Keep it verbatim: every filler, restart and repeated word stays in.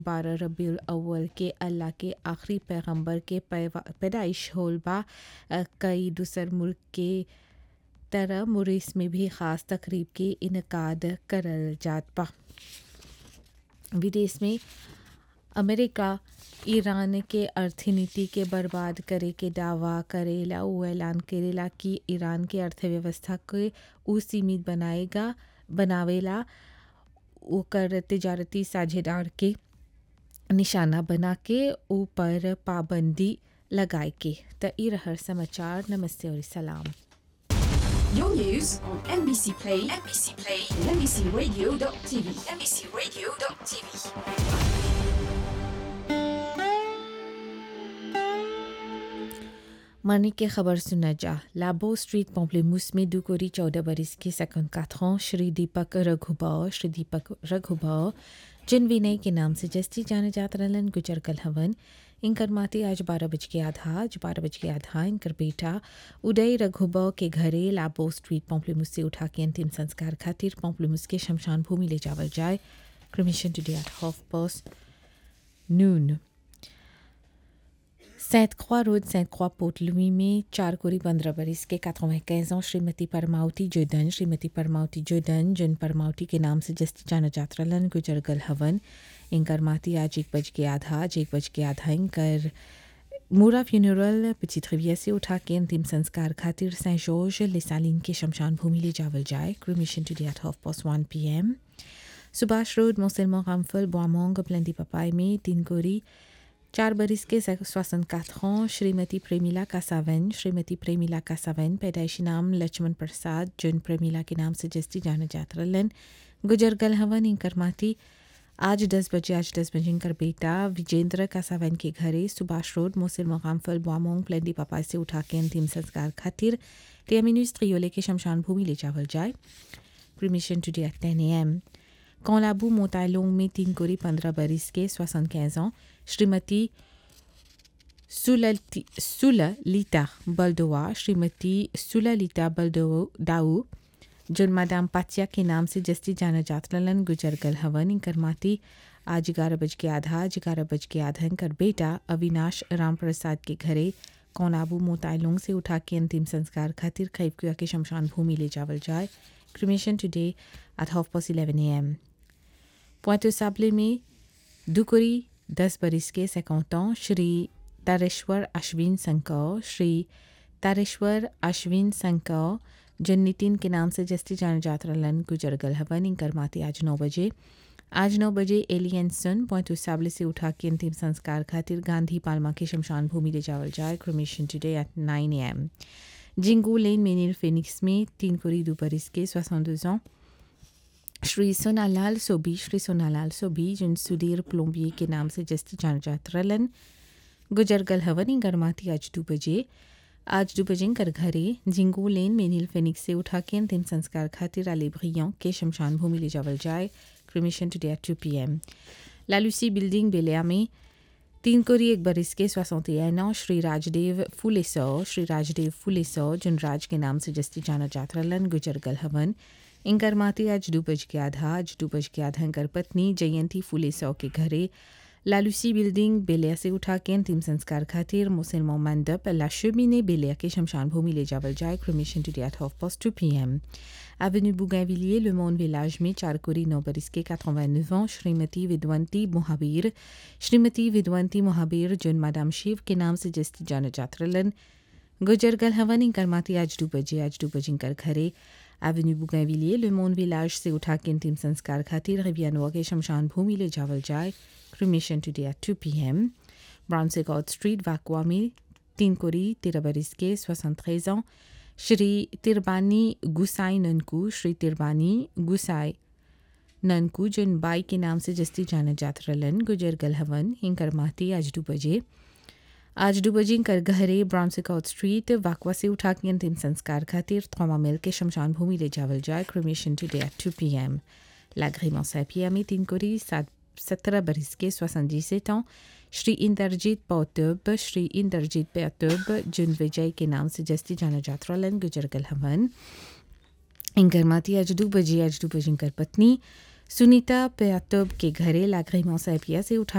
बारह रबीउल अव्वल के अल्लाह के आखिरी पैगंबर के पैवा- पैदाइश होल बा। अ, कई दूसर मुल्क के तरह मुरीस में भी ख़ास तकरीब के इनकाद करल जात बा। विदेश में अमेरिका ईरान के अर्थनीति के बर्बाद करे के दावा करेला। वो ऐलान करेला कि ईरान के अर्थव्यवस्था के उ सीमित बनाएगा बनावेला ओकर तिजारती साझेदार के निशाना बना के ऊपर पाबंदी लगाए के। त ई रहर समाचार। नमस्ते और सलाम। Your news on M B C Play, M B C Play, and M B C Radio dot T V, M B C Radio dot T V. मरने की खबर सुना जा। लाबो स्ट्रीट पॉम्पलेमूस में दुकोरी चौदह बरस के सेकंड काथरों श्री दीपक रघुबाव श्री दीपक रघुबाव जिन विनय के नाम से जस्ती जाने जात रहलन गुजर कल हवन। इनकर माती आज बारह बज के आधा आज बारह बज के आधा इनकर बेटा उदय रघुबाव के घरे लाबो स्ट्रीट पॉम्पलेमूस से उठा के अंतिम संस्कार खातिर पॉम्पलेमूस के शमशान भूमि ले जावल जाए। Cremation today at half past noon. Scent क्रॉ road scent क्रॉ port लुई में चार कोरी पंद्रह बरस के quatre-vingt-quinze ans श्रीमती परमावती जोदन श्रीमती परमावती जोदन जिन परमावती के नाम से जस्ती जाना जात रहलन गुजर गल हवन। इनकर माती आज एक बज के आधा आज एक बज के आधा इनकर मूरा फ्यूनरल पिछी त्रिविया से उठा के अंतिम संस्कार खातिर सेंट जॉर्ज लेसालिन के शमशान भूमि ले जावल जाए। Cremation today at half past one P M. Subhash road मोसेलमो रामफल बोआमोंग प्लेंडी पपाई में तीन कोरी चार बरिस के soixante-quatre ans श्रीमती प्रेमिला कासावन श्रीमती प्रेमिला कासावन पैदाइशी नाम लक्ष्मण प्रसाद जिन प्रेमिला के नाम से जस्ती जाना जात रहलन गुजर गल हवन। इनकर माती आज दस बजे आज दस बजे इनकर बेटा विजेंद्र कासावन के घरे सुभाष रोड मोसिल मोकामफल बोआमोंग प्लेंडी पपाई से उठा के अंतिम संस्कार खातिर टेमिन्यूज त्रियोले के शमशान भूमि ले जावल जाए। क्रिमिशन टुडे एट टेन ए एम। कौलाबू मोतालोंग में तीन कोरी पंद्रह बरिस के soixante-quinze ans श्रीमती सुलती सुललिता बल्दोआ श्रीमती सुललिता बल्दाऊ जिन मादाम पाचिया के नाम से जस्ती जाना जात रहलन गुजर गल हवन। इनकर माती आज ग्यारह बज के आधा आज ग्यारह बज के आधा इनकर बेटा अविनाश राम प्रसाद के घरे कौनाबू मोतालोंग से उठा के अंतिम संस्कार खातिर खैबकुआ के शमशान भूमि ले जावल जाए। Cremation today at half past eleven A M. Point साबले में दुकोरी दस बरिस के cinquante ans श्री तारेश्वर अश्विन संकौ श्री तारेश्वर अश्विन संकौ जिन नितिन के नाम से जस्ती जान जात रहलन गुजर गल हवन। इनकर माती आज नौ बजे आज नौ बजे एलियंसन पॉइंट साबले से उठा के अंतिम संस्कार खातिर गांधी पालमा के शमशान भूमि ले जावल जाए। Cremation today at nine A M. Xingu lane मेनिल Phoenix में तीन कोरी दो बरिस के soixante-deux ans श्री सोनालाल सोबी श्री सोनालाल सोबी जिन सुधीर प्लोम्बिये के नाम से जस्ती जान जात रहलन गुजर गल हवन। इनकर माती आज दो बजे आज दो बजे इनकर घरे जिंगू लेन मेनिल फिनिक्स से उठा के अंतिम संस्कार खातिर आले ब्रियों के शमशान भूमि ले जावल जाए। Cremation today at two P M. लालूसी building बेलिया में तीन कोरी एक बरिस के soixante et un ans Shri Rajdev फुलेसौ Shri Rajdev फुलेसौ जिन राज के नाम से जस्ती जाना जात रहलन गुजर गल हवन। इनकर माती आज दो बज के आधा आज दो बज के आधा इनकर पत्नी जयंती फुलेसौ के घरे लालूसी बिल्डिंग बेलिया से उठा के अंतिम संस्कार खातिर मुसलमान मंडप लाशुमिने बेलिया के शमशान भूमि ले जावल जाए। Cremation today at half past two P M. Avenue बुगाविलिये ले मोन विलाज में चार कोरी नौ बरिस के quatre-vingt-neuf ans श्रीमती विद्वंती मोहाबीर श्रीमती विद्वंती मोहाबीर जिन मादाम शिव के नाम से जस्ती जाना जात रहलन गुजर गल हवन। इनकर माती आज दो बजे आज दो बजे इनकर घरे एवेन्यू बुगाविलिये ले मोन विलाज से उठा के अंतिम संस्कार खातिर रिवियानोआ के शमशान भूमि ले जावल जाए। Cremation today at two P M. ब्राउनसेगॉड street वाकुआ में तीन कोरी तेरह बरिस के soixante-treize ans श्री तिरबानी गुसाई ननकू श्री तिरबानी गुसाई ननकू जिन बाई के नाम से जस्ती जाना जात रहलन गुजर गल हवन। इनकर माती आज दो बजे आज दो बजे इनकर घरे ब्राउनसेगॉड स्ट्रीट वाकुआ से उठा के अंतिम संस्कार खातिर थ्रोमा मिल के शमशान भूमि ले जावल जाए। Cremation today at two P M. लाग्रिमो सैपिया में तीन कोरी सात सत्रह बरिस के soixante-dix-sept ans श्री इंद्रजीत पौतब श्री इंद्रजीत पौतब जिन विजय के नाम से जस्ती जाना जात रहलन गुजर गल हवन। इनकर माती आज दो बजे आज दो बजे इनकर पत्नी सुनीता पौतब के घरे लाग्रिमो सैपिया से उठा